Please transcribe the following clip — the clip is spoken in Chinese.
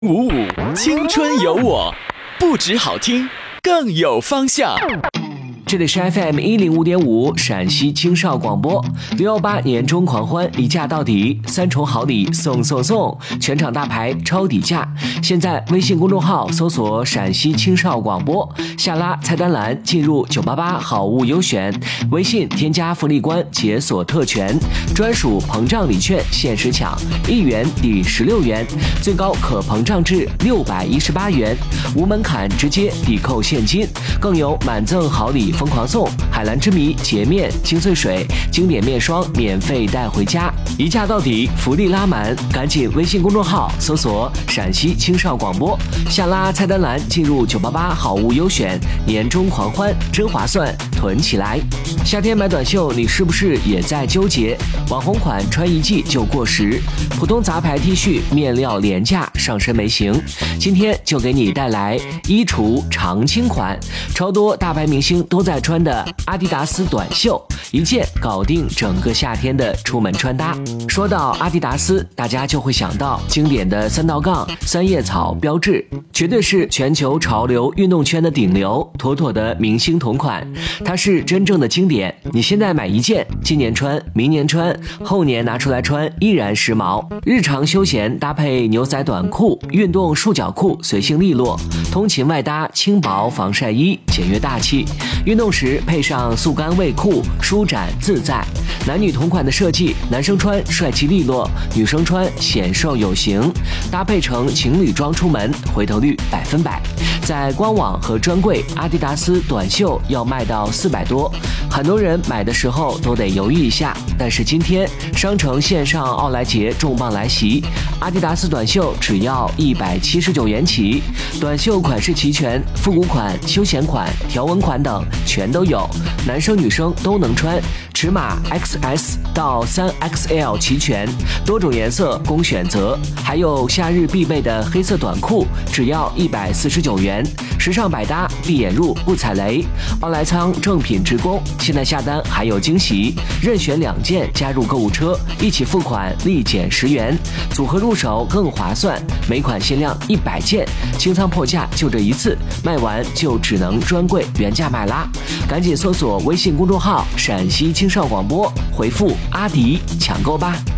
青春有我，不止好听，更有方向。 这里是 FM105.5 陕西青少广播，618年终狂欢，一价到底，3重好礼送，全场大牌超底价。现在微信公众号搜索陕西青少广播，下拉菜单栏进入988好物优选，微信添加福利官解锁特权，专属膨胀礼券限时抢，1元抵16元，最高可膨胀至618元，无门槛直接抵扣现金，更有满赠好礼疯狂送，海蓝之谜洁面精粹水经典面霜免费带回家，一价到底，福利拉满，赶紧微信公众号搜索陕西青少广播，下拉菜单栏进入988好物优选，年终狂欢真划算，囤起来。夏天买短袖，你是不是也在纠结？网红款穿一季就过时，普通杂牌 T 恤面料廉价，上身没型。今天就给你带来衣橱常青款，超多大牌明星都在穿的阿迪达斯短袖，一件搞定整个夏天的出门穿搭。说到阿迪达斯，大家就会想到经典的3道杠、3叶草标志，绝对是全球潮流运动圈的顶流，妥妥的明星同款。它是真正的经典，你现在买一件，今年穿，明年穿，后年拿出来穿，依然时髦。日常休闲搭配牛仔短裤、运动束脚裤，随性利落；通勤外搭轻薄防晒衣，简约大气。运动时配上速干卫裤，舒展自在。男女同款的设计，男生穿帅气利落，女生穿显瘦有型，搭配成情侣装出门，回头率100%。在官网和专柜，阿迪达斯短袖要卖到400多，很多人买的时候都得犹豫一下。但是今天商城线上奥莱节重磅来袭，阿迪达斯短袖只要179元起，短袖款式齐全，复古款、休闲款、条纹款等全都有，男生女生都能穿，尺码 XS 到3XL 齐全，多种颜色供选择，还有夏日必备的黑色短裤，只要149元，时尚百搭，闭眼入不踩雷。奥莱仓正品直供，现在下单还有惊喜，任选2件加入购物车，一起付款立减10元，组合入手更划算，每款限量100件，清仓破价就这一次，卖完就只能专柜原价买啦。赶紧搜索微信公众号陕西青少广播，回复阿迪抢购吧。